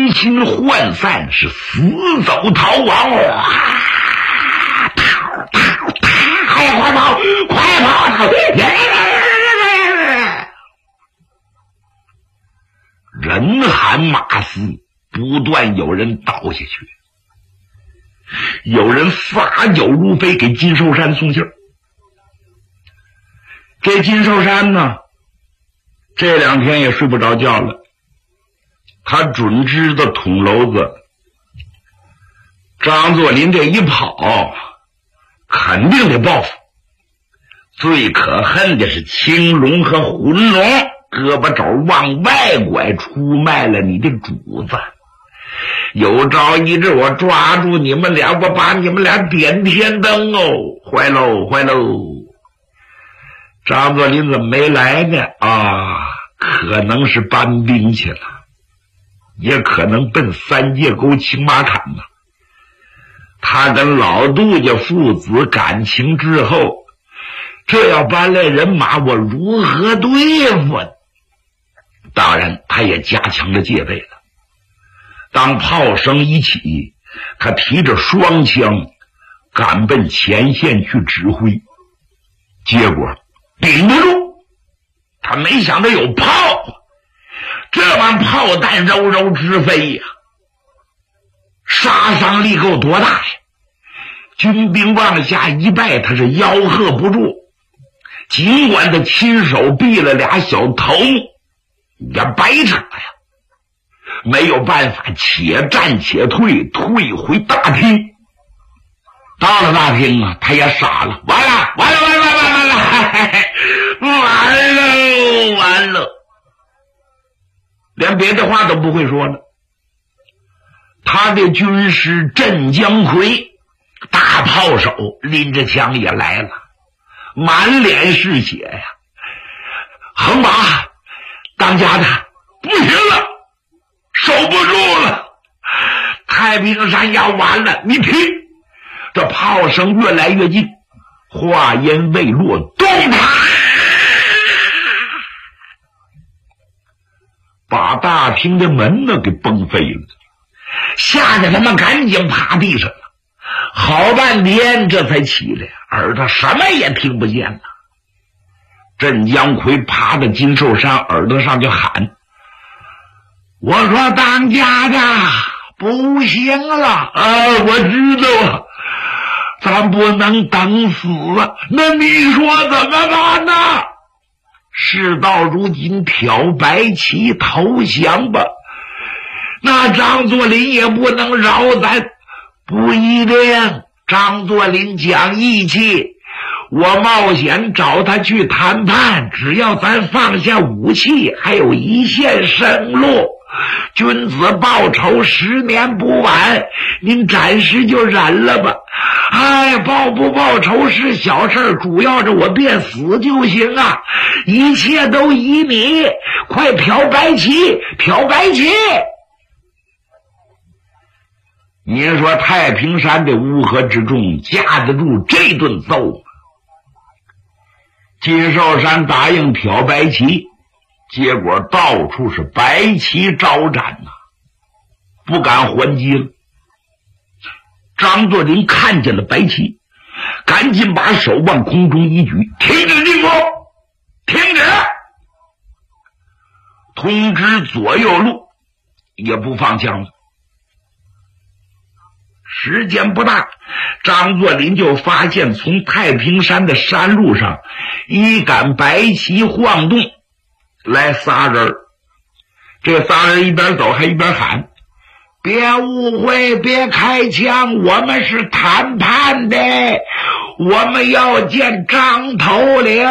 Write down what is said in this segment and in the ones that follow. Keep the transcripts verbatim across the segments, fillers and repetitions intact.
人心涣散，是死走逃亡。啊！逃逃逃！哎，快跑！快跑！人喊马嘶，不断有人倒下去，有人撒脚如飞给金寿山送信儿。这金寿山呢，这两天也睡不着觉了。他准知道捅娄子张作霖这一跑，肯定得报复。最可恨的是青龙和浑龙胳膊肘往外拐，出卖了你的主子。有朝一日我抓住你们俩，我把你们俩点天灯哦！坏喽坏喽！张作霖怎么没来呢？啊，可能是搬兵去了，也可能奔三界沟青马坎了。他跟老杜家父子感情之后，这要搬来人马，我如何对付？当然他也加强了戒备了。当炮声一起，他提着双枪赶奔前线去指挥，结果顶不住。他没想到有炮，这帮炮弹柔柔直飞呀，杀伤力够多大呀！军兵往下一拜，他是吆喝不住。尽管他亲手毙了俩小头，也白扯呀。没有办法，且战且退，退回大厅。到了大厅啊，他也傻了，完了完了完了完了完了完了完了，连别的话都不会说了。他的军师镇江奎大炮手拎着枪也来了，满脸是血呀！横拔当家的不行了，守不住了，太平山要完了！你听，这炮声越来越近，话音未落，咚啪，把大厅的门呢给崩飞了，吓得他们赶紧趴地上了。好半天这才起来，耳朵什么也听不见了。镇江奎趴在金寿山耳朵上就喊：我说当家的不行了啊！我知道啊，咱不能等死啊，那你说怎么办呢？事到如今，挑白旗投降吧。那张作霖也不能饶咱。不一定，张作霖讲义气，我冒险找他去谈判，只要咱放下武器，还有一线生路，君子报仇，十年不晚，您暂时就忍了吧。哎，报不报仇是小事，主要是我别死就行啊！一切都依你，快漂白旗，漂白旗！你说太平山的乌合之众架得住这顿揍吗？金寿山答应漂白旗，结果到处是白旗招展呐、啊，不敢还击了。张作霖看见了白旗，赶紧把手往空中一举，停止进攻，停止！通知左右路，也不放枪了。时间不大，张作霖就发现从太平山的山路上一杆白旗晃动，来仨人。这仨人一边走还一边喊：别误会，别开枪，我们是谈判的，我们要见张头领。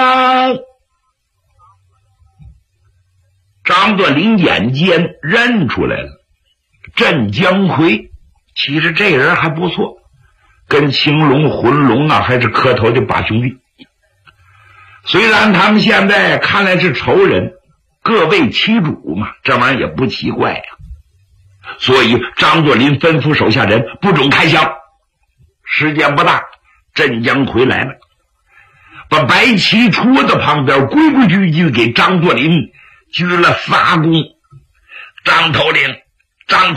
张作霖眼尖认出来了，镇江奎。其实这人还不错，跟青龙、浑龙啊还是磕头的把兄弟。虽然他们现在看来是仇人，各为其主嘛，这玩意儿也不奇怪呀、啊。所以张作霖吩咐手下人不准开枪。时间不大，镇江奎来了，把白旗戳到旁边，规规矩矩给张作霖鞠了仨躬。张头领，张